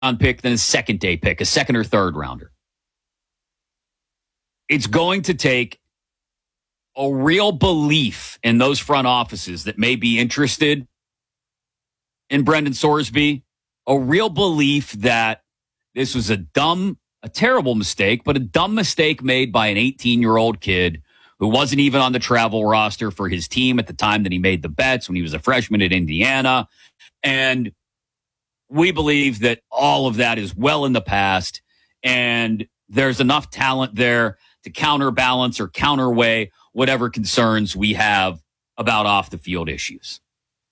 pick than a second day pick, a second or third rounder. It's going to take a real belief in those front offices that may be interested in Brendan Sorsby, a real belief that this was a terrible mistake, but a dumb mistake made by an 18-year-old kid who wasn't even on the travel roster for his team at the time that he made the bets when he was a freshman at Indiana. And we believe that all of that is well in the past, and there's enough talent there to counterbalance or counterweigh whatever concerns we have about off-the-field issues.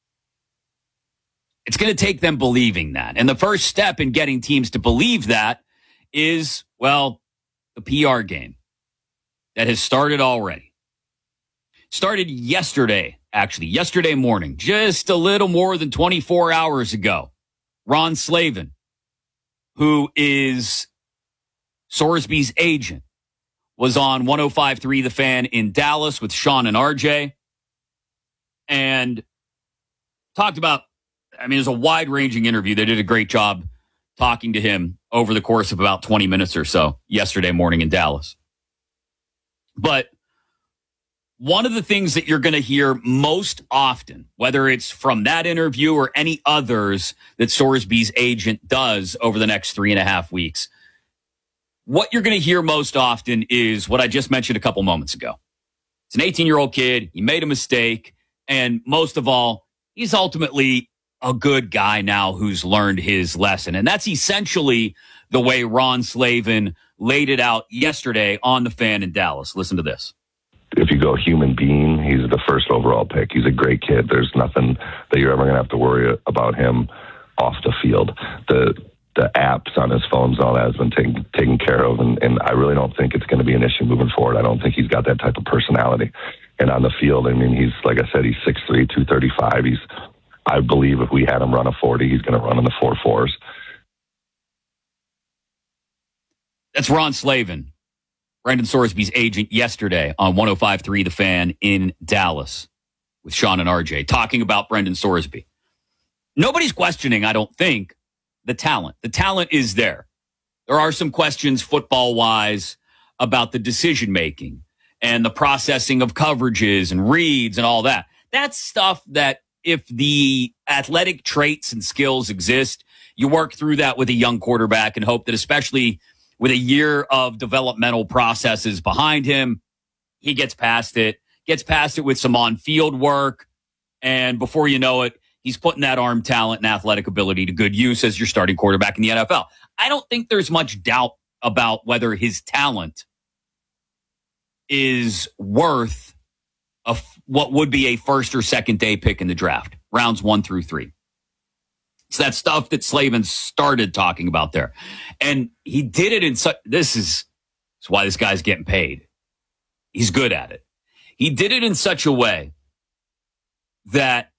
It's going to take them believing that. And the first step in getting teams to believe that is, well, the PR game that has started already. Started yesterday, actually, yesterday morning, just a little more than 24 hours ago. Ron Slavin, who is Sorsby's agent, was on 105.3 The Fan in Dallas with Sean and RJ and talked about, it was a wide-ranging interview. They did a great job talking to him over the course of about 20 minutes or so yesterday morning in Dallas. But one of the things that you're going to hear most often, whether it's from that interview or any others that Sorsby's agent does over the next 3.5 weeks, what you're going to hear most often is what I just mentioned a couple moments ago. It's an 18-year-old kid. He made a mistake. And most of all, he's ultimately a good guy now who's learned his lesson. And that's essentially the way Ron Slavin laid it out yesterday on The Fan in Dallas. Listen to this. If you go human being, he's the first overall pick. He's a great kid. There's nothing that you're ever going to have to worry about him off the field. The apps on his phones and all that has been taken care of, and I really don't think it's going to be an issue moving forward. I don't think he's got that type of personality. And on the field, he's, like I said, he's 6'3", 235. I believe if we had him run a 40, he's going to run in the 4.4s. That's Ron Slavin, Brendan Sorsby's agent, yesterday on 105.3 The Fan in Dallas with Sean and RJ, talking about Brendan Sorsby. Nobody's questioning, I don't think, the talent. The talent is there. There are some questions football-wise about the decision-making and the processing of coverages and reads and all that. That's stuff that if the athletic traits and skills exist, you work through that with a young quarterback and hope that, especially with a year of developmental processes behind him, he gets past it with some on-field work, and before you know it, he's putting that arm talent and athletic ability to good use as your starting quarterback in the NFL. I don't think there's much doubt about whether his talent is worth what would be a first or second day pick in the draft, rounds 1 through 3. It's that stuff that Slavin started talking about there. And he did it in such, this is why this guy's getting paid. He's good at it. He did it in such a way that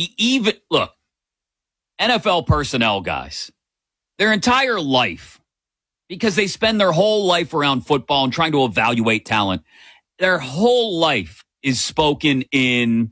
NFL personnel guys, their entire life, because they spend their whole life around football and trying to evaluate talent, their whole life is spoken in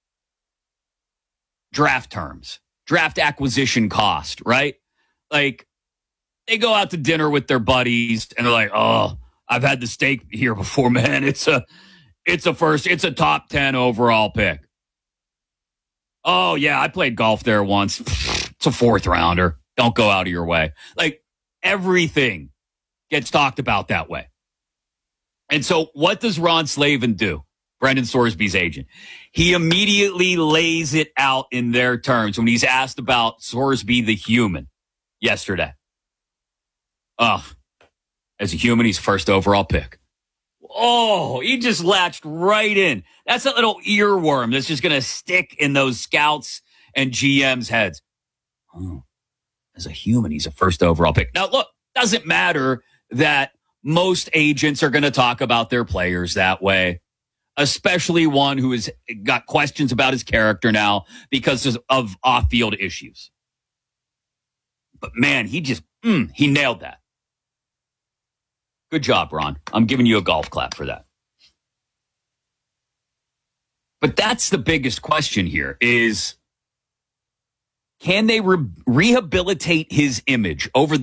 draft terms, draft acquisition cost, right? Like, they go out to dinner with their buddies and they're like, oh, I've had the steak here before, man. It's a top 10 overall pick. Oh, yeah, I played golf there once. It's a 4th rounder. Don't go out of your way. Like, everything gets talked about that way. And so what does Ron Slavin do, Brendan Sorsby's agent? He immediately lays it out in their terms when he's asked about Sorsby the human yesterday. As a human, he's first overall pick. Oh, he just latched right in. That's a little earworm that's just going to stick in those scouts and GMs' heads. Oh, as a human, he's a first overall pick. Now, look, doesn't matter that most agents are going to talk about their players that way, especially one who has got questions about his character now because of off-field issues. But, man, he nailed that. Good job, Ron. I'm giving you a golf clap for that. But that's the biggest question here is, Can they rehabilitate his image over